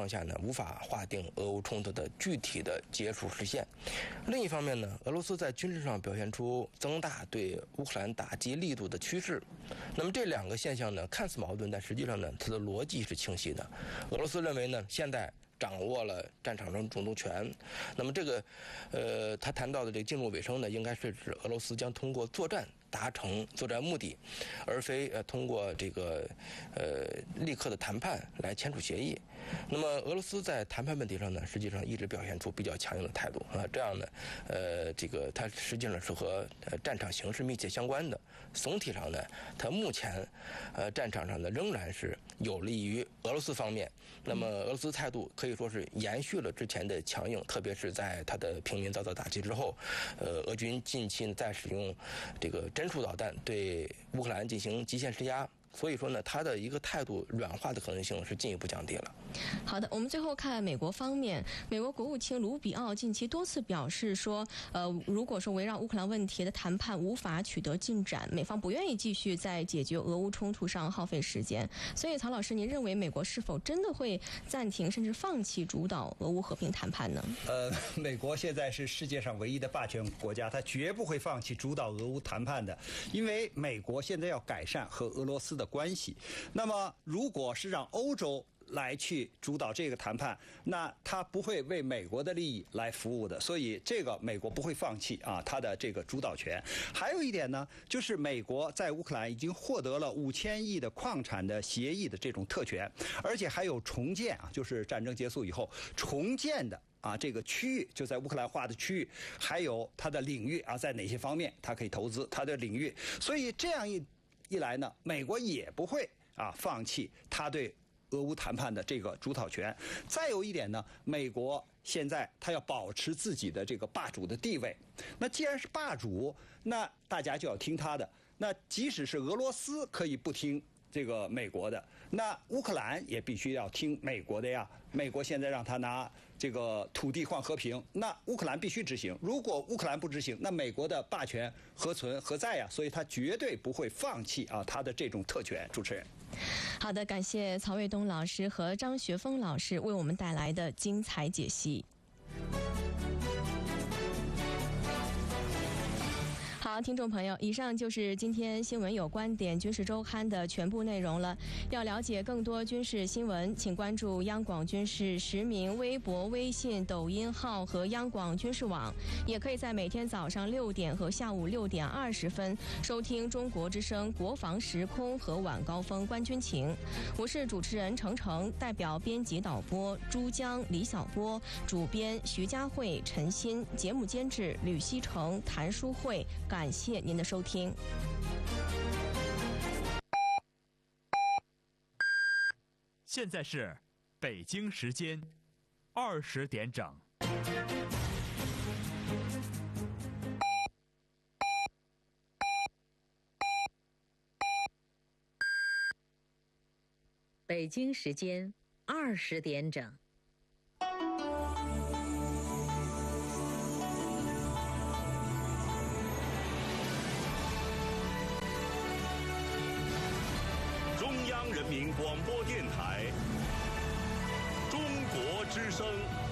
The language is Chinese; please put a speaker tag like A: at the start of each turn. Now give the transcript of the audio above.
A: 况下呢，无法划定俄乌冲突的具体的结束时限。另一方面呢，俄罗斯在军事上表现出增大对乌克兰打击力度的趋势。那么这两个现象呢，看似矛盾，但实际上呢，它的逻辑是清晰的。俄罗斯认为呢，现在掌握了战场上主动权。那么这个，他谈到的这个进入尾声呢，应该是指俄罗斯将通过作战达成作战目的，而非通过这个立刻的谈判来签署协议。那么俄罗斯在谈判问题上呢，实际上一直表现出比较强硬的态度啊，这样呢，这个它实际上是和战场形势密切相关的。总体上呢，它目前战场上呢仍然是有利于俄罗斯方面。那么俄罗斯态度可以说是延续了之前的强硬，特别是在它的平民遭到打击之后，俄军近期在使用这个针数导弹对乌克兰进行极限施压。所以说呢，他的一个态度软化的可能性是进一步降低了。
B: 好的，我们最后看美国方面，美国国务卿卢比奥近期多次表示说，如果说围绕乌克兰问题的谈判无法取得进展，美方不愿意继续在解决俄乌冲突上耗费时间。所以，曹老师，您认为美国是否真的会暂停甚至放弃主导俄乌和平谈判呢？
C: 美国现在是世界上唯一的霸权国家，它绝不会放弃主导俄乌谈判的，因为美国现在要改善和俄罗斯的关系。那么如果是让欧洲来去主导这个谈判，那他不会为美国的利益来服务的，所以这个美国不会放弃啊他的这个主导权。还有一点呢，就是美国在乌克兰已经获得了5000亿的矿产的协议的这种特权，而且还有重建啊，就是战争结束以后重建的这个区域，就在乌克兰划的区域，还有它的领域在哪些方面它可以投资它的领域。所以这样一来呢，美国也不会放弃他对俄乌谈判的这个主导权。再有一点呢，美国现在他要保持自己的这个霸主的地位。那既然是霸主，那大家就要听他的。那即使是俄罗斯可以不听这个美国的，那乌克兰也必须要听美国的呀。美国现在让他拿这个土地换和平，那乌克兰必须执行。如果乌克兰不执行，那美国的霸权何存何在呀？所以他绝对不会放弃他的这种特权。主持人，
B: 好的，感谢曹卫东老师和张学峰老师为我们带来的精彩解析。好，听众朋友，以上就是今天新闻有观点军事周刊的全部内容了。要了解更多军事新闻，请关注央广军事实名微博、微信、抖音号和央广军事网，也可以在每天早上6点和下午6点20分收听中国之声国防时空和晚高峰观军情。我是主持人程程，代表编辑导播朱江、李小波，主编徐佳慧、陈鑫，节目监制吕希成、谭淑慧。感谢您的收听。
D: 现在是北京时间20点整。
E: 北京时间20点整。
F: 中央人民广播电台，中国之声。